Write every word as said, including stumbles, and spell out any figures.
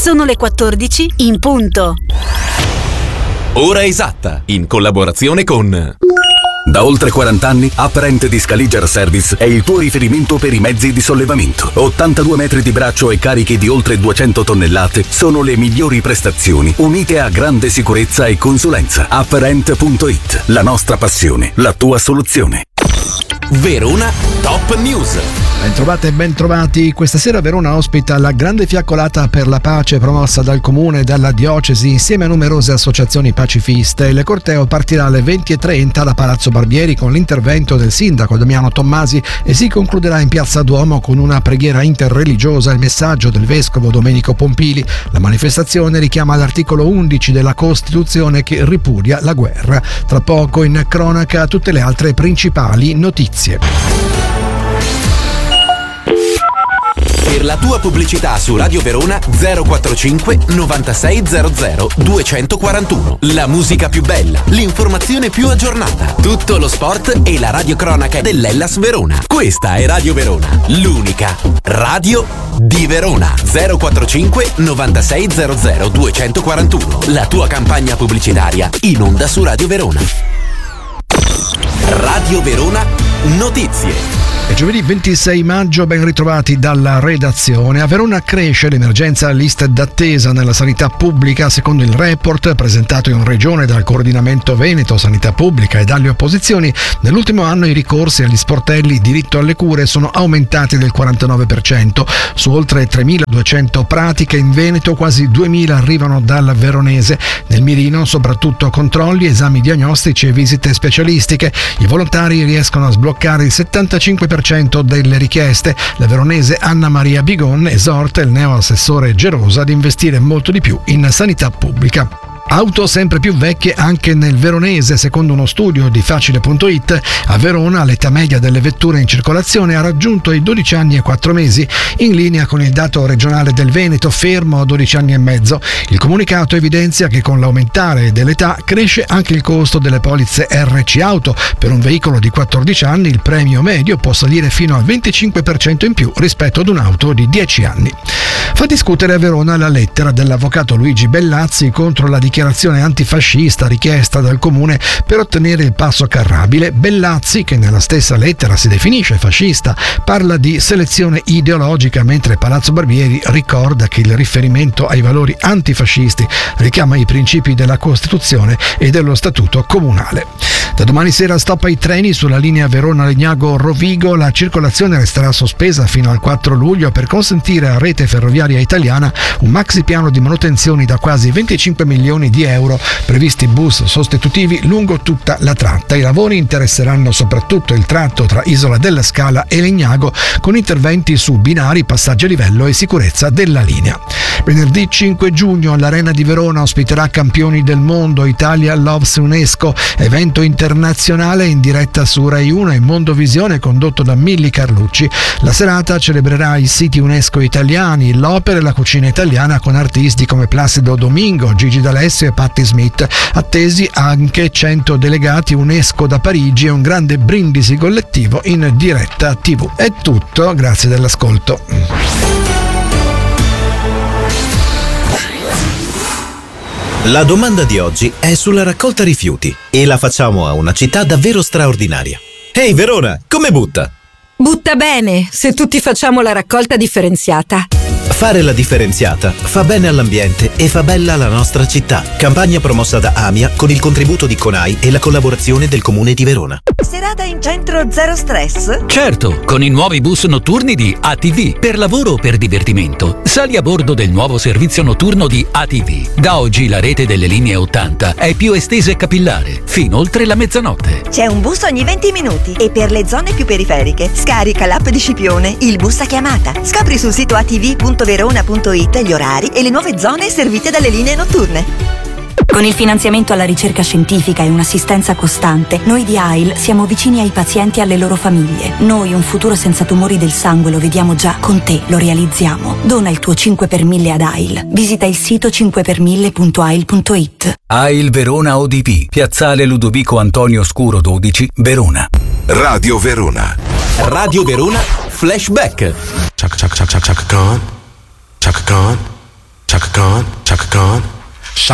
Sono le quattordici in punto. Ora esatta, in collaborazione con... Da oltre quaranta anni, Apparent di Scaliger Service è il tuo riferimento per i mezzi di sollevamento. ottantadue metri di braccio e carichi di oltre duecento tonnellate sono le migliori prestazioni, unite a grande sicurezza e consulenza. Apparent punto it, la nostra passione, la tua soluzione. Verona Top News. Bentrovate e bentrovati. Questa sera Verona ospita la grande fiaccolata per la pace promossa dal comune e dalla diocesi insieme a numerose associazioni pacifiste. Il corteo partirà alle venti e trenta da Palazzo Barbieri con l'intervento del sindaco Damiano Tommasi e si concluderà in Piazza Duomo con una preghiera interreligiosa e il messaggio del vescovo Domenico Pompili. La manifestazione richiama l'articolo undici della Costituzione che ripudia la guerra. Tra poco in cronaca tutte le altre principali notizie. Per la tua pubblicità su Radio Verona zero quarantacinque novantasei zero zero duecentoquarantuno. La musica più bella, l'informazione più aggiornata, tutto lo sport e la radiocronaca dell'Hellas Verona. Questa è Radio Verona, l'unica radio di Verona. zero quarantacinque novantasei zero zero duecentoquarantuno. La tua campagna pubblicitaria in onda su Radio Verona. Radio Verona Notizie. È giovedì ventisei maggio, ben ritrovati dalla redazione. A Verona cresce l'emergenza liste d'attesa nella sanità pubblica. Secondo il report presentato in regione dal Coordinamento Veneto Sanità Pubblica e dalle opposizioni, nell'ultimo anno i ricorsi agli sportelli diritto alle cure sono aumentati del quarantanove per cento. Su oltre tremiladuecento pratiche in Veneto, quasi duemila arrivano dal veronese. Nel mirino soprattutto controlli, esami diagnostici e visite specialistiche. I volontari riescono a sbloccare il settantacinque per cento delle richieste. La veronese Anna Maria Bigon esorta il neoassessore Gerosa ad investire molto di più in sanità pubblica. Auto sempre più vecchie anche nel veronese. Secondo uno studio di Facile punto it, a Verona l'età media delle vetture in circolazione ha raggiunto i dodici anni e quattro mesi, in linea con il dato regionale del Veneto fermo a dodici anni e mezzo. Il comunicato evidenzia che con l'aumentare dell'età cresce anche il costo delle polizze R C Auto. Per un veicolo di quattordici anni il premio medio può salire fino al venticinque per cento in più rispetto ad un'auto di dieci anni. Fa discutere a Verona la lettera dell'avvocato Luigi Bellazzi contro la dichiarazione antifascista richiesta dal comune per ottenere il passo carrabile. Bellazzi, che nella stessa lettera si definisce fascista, parla di selezione ideologica, mentre Palazzo Barbieri ricorda che il riferimento ai valori antifascisti richiama i principi della Costituzione e dello Statuto comunale. Da domani sera stop ai treni sulla linea Verona-Legnago-Rovigo. La circolazione resterà sospesa fino al quattro luglio per consentire a Rete Ferroviaria Italiana un maxi piano di manutenzioni da quasi venticinque milioni di euro, previsti bus sostitutivi lungo tutta la tratta. I lavori interesseranno soprattutto il tratto tra Isola della Scala e Legnago, con interventi su binari, passaggi a livello e sicurezza della linea. Venerdì cinque giugno l'Arena di Verona ospiterà Campioni del Mondo Italia Loves UNESCO, evento internazionale in diretta su Rai uno e Mondovisione condotto da Milly Carlucci. La serata celebrerà i siti UNESCO italiani, l'opera e la cucina italiana con artisti come Placido Domingo, Gigi D'Alessio e Patti Smith. Attesi anche cento delegati UNESCO da Parigi e un grande brindisi collettivo in diretta tivù. È tutto, grazie dell'ascolto. La domanda di oggi è sulla raccolta rifiuti e la facciamo a una città davvero straordinaria. Ehi Verona, come butta? Butta bene, se tutti facciamo la raccolta differenziata. Fare la differenziata fa bene all'ambiente e fa bella la nostra città. Campagna promossa da AMIA con il contributo di CONAI e la collaborazione del Comune di Verona. Serata in centro zero stress? Certo, con i nuovi bus notturni di A T V. Per lavoro o per divertimento, sali a bordo del nuovo servizio notturno di A T V. Da oggi la rete delle linee ottanta è più estesa e capillare, fino oltre la mezzanotte. C'è un bus ogni venti minuti e per le zone più periferiche scarica l'app di Scipione, il bus a chiamata. Scopri sul sito a t v punto verona punto it gli orari e le nuove zone servite dalle linee notturne. Con il finanziamento alla ricerca scientifica e un'assistenza costante, noi di A I L siamo vicini ai pazienti e alle loro famiglie. Noi un futuro senza tumori del sangue lo vediamo già, con te lo realizziamo. Dona il tuo cinque per mille ad A I L. Visita il sito cinque per mille punto a i l punto it. A I L Verona O D P, Piazzale Ludovico Antonio Scuro dodici, Verona. Radio Verona. Radio Verona Flashback. Chaka chaka chaka chaka Khan. Chaka Khan. Chaka Khan. gone.